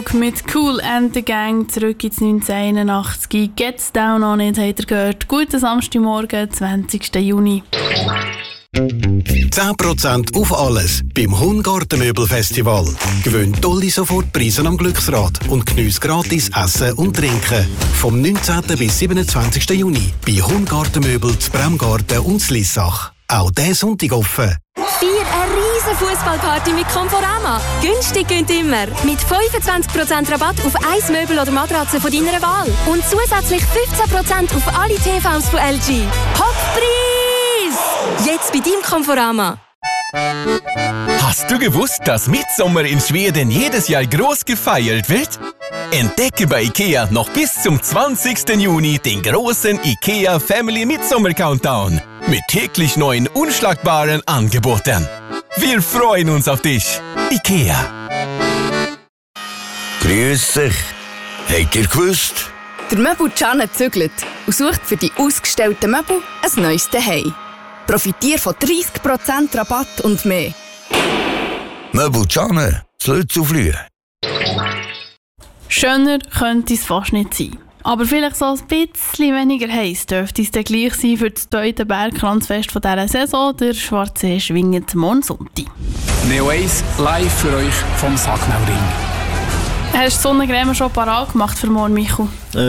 Mit Kool and the Gang zurück ins 1981. Gets Down on It, habt ihr gehört. Guten Samstagmorgen, 20. Juni. 10% auf alles beim Hungartenmöbelfestival. Gewinn tolle Sofortpreise am Glücksrad und geniesse gratis Essen und Trinken. Vom 19. bis 27. Juni bei Hungartenmöbel zu Bremgarten und Slissach. Auch diesen Sonntag offen. Feier eine riesen Fußballparty mit Conforama. Günstig gönnt immer. Mit 25% Rabatt auf ein Möbel oder Matratze von deiner Wahl. Und zusätzlich 15% auf alle TVs von LG. Hochpreis! Jetzt bei deinem Conforama. Hast du gewusst, dass Mitsommer in Schweden jedes Jahr groß gefeiert wird? Entdecke bei IKEA noch bis zum 20. Juni den großen IKEA Family Midsommer Countdown mit täglich neuen unschlagbaren Angeboten. Wir freuen uns auf dich. IKEA. Grüß dich. Habt ihr gewusst? Der Möbel-Can zügelt und sucht für die ausgestellten Möbel ein neues Zuhause. Profitiere von 30% Rabatt und mehr. Möbel-Can, das Lützelflühe. Schöner könnte es fast nicht sein. Aber vielleicht so ein bisschen weniger heiß dürfte es dann gleich sein für das zweite Bergkranzfest von dieser Saison, der Schwarzsee schwingend Monsonti. Neo 1 live für euch vom Sacknauring. Hast du die Sonnencreme schon parat gemacht für morgen, Michu?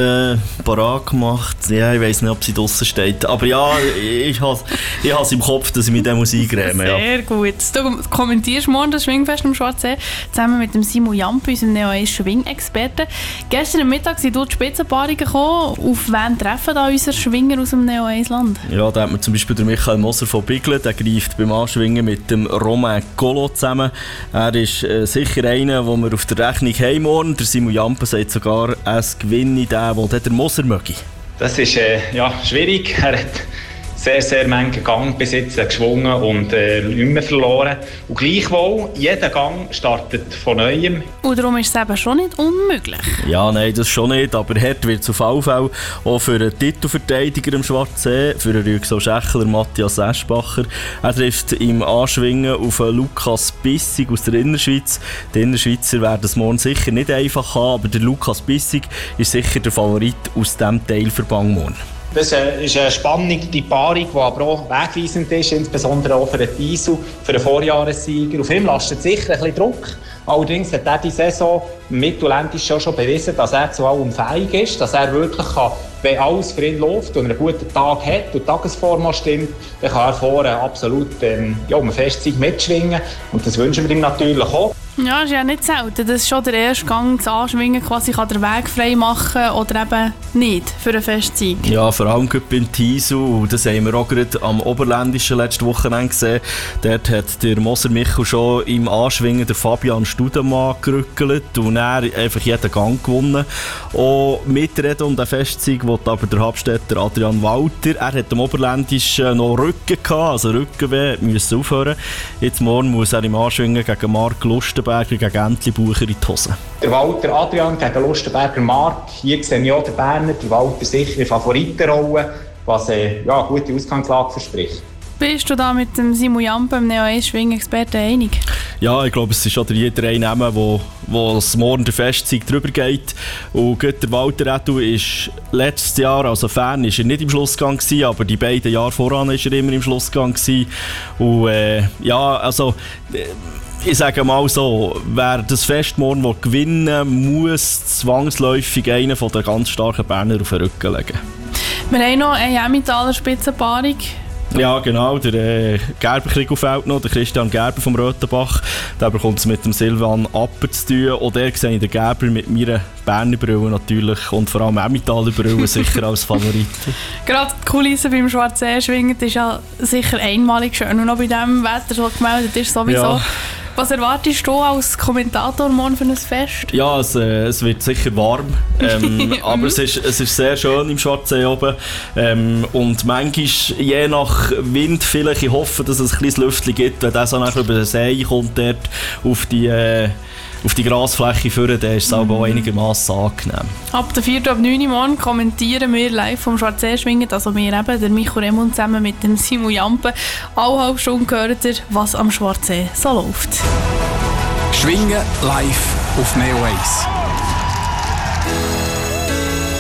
Parat gemacht? Ja, ich weiss nicht, ob sie draussen steht. Aber ja, ich has im Kopf, dass ich mich dann eincremen muss. Sehr gut. Du kommentierst morgen das Schwingfest am Schwarzsee zusammen mit dem Simon Jamp, unserem Neo-1-Schwingexperten. Gestern Mittag sind durch die Spitzenpaarungen gekommen. Auf wen treffen da unsere Schwinger aus dem Neo-1-Land? Ja, da hat man zum Beispiel den Michael Moser von Biglen. Der greift beim Anschwingen mit dem Romain Colo zusammen. Er ist sicher einer, den wir auf der Rechnung haben morgen. Der Simon Jamp sagt sogar, es gewinne der der Moser möge. Das ist schwierig. Er hat sehr manchen Gang bis jetzt geschwungen und nicht mehr verloren. Und gleichwohl, jeder Gang startet von Neuem. Und darum ist es eben schon nicht unmöglich. Ja, nein, das schon nicht. Aber hart wird es auf alle Fälle auch für einen Titelverteidiger im Schwarzsee, für den Rügsau Schächler, Matthias Eschbacher. Er trifft im Anschwingen auf Lukas Bissig aus der Innerschweiz. Die Innerschweizer werden es morgen sicher nicht einfach haben, aber der Lukas Bissig ist sicher der Favorit aus diesem Teilverband morgen. Das ist eine spannende Paarung, die aber auch wegweisend ist, insbesondere auch für den Diesel, für den Vorjahressieger. Auf ihm lastet sicher ein bisschen Druck. Allerdings hat er die Saison mittelländisch schon bewiesen, dass er zu allem fähig ist, dass er wirklich kann, wenn alles für ihn läuft und er einen guten Tag hat und die Tagesform stimmt, dann kann er vorne absolut um eine Festzeit mitschwingen. Und das wünschen wir ihm natürlich auch. Ja, ist ja nicht selten, dass schon der erste Gang zu Anschwingen quasi kann den Weg frei machen oder eben nicht für einen Festsieg. Ja, vor allem beim Tisu, das haben wir auch gerade am Oberländischen letzten Wochenende gesehen. Dort hat der Moser Michel schon im Anschwingen der Fabian Studemann gerückelt und er einfach jeden Gang gewonnen. Auch mitreden um den Festsieg will aber der Habstädter Adrian Walter. Er hat am Oberländischen noch Rücken gehabt, also Rückenweh, musste aufhören. Jetzt morgen muss er im Anschwingen gegen Marc Lustenberger, gegen Entli Bucher in die Hose. Der Walter Adrian gegen Lustenberger Marc. Hier sehe ich auch den Berner, der Walter sicher in Favoritenrolle, was eine gute Ausgangslage verspricht. Bist du da mit dem Simon Jamp, dem Neo-1-Schwingexperten, einig? Ja, ich glaube, es ist oder jeder ein Name, wo es morgen der Festzeit drüber geht. Und der Walter Edu ist letztes Jahr, also Fan, ist er nicht im Schlussgang gewesen, aber die beiden Jahre voran ist er immer im Schlussgang gewesen. Und ich sage mal so, wer das Fest morgen gewinnen muss zwangsläufig einen von den ganz starken Berner auf den Rücken legen. Wir haben noch eine Emmentaler Spitzenpaarung. Ja, genau. Der Gerber fehlt noch, der Christian Gerber vom Röthenbach. Der bekommt es mit dem Silvan Apper zu tun. Und der sehe ich den Gerber mit meiner Berner Brille natürlich und vor allem Emmentaler Brille sicher als Favorit. Gerade die Kulisse beim Schwarzsee schwingen ist ja sicher einmalig schön. Und auch bei diesem Wetter so gemeldet ist sowieso. Ja. Was erwartest du als Kommentator morgen für ein Fest? Ja, es wird sicher warm, aber es ist sehr schön im Schwarzsee oben und manchmal, je nach Wind vielleicht, ich hoffe, dass es ein bisschen Lüftchen gibt, wenn der so nachher über den See kommt, dort auf die Grasfläche führen, dann ist es auch einigermaßen angenehm. Ab der 4. ab 9 Uhr morgen kommentieren wir live vom Schwarzsee schwingen, also wir eben, der Michu Remund zusammen mit dem Simon Jampe. Alle halbe Stunde hört ihr, was am Schwarzsee so läuft. Schwingen live auf Neo 1.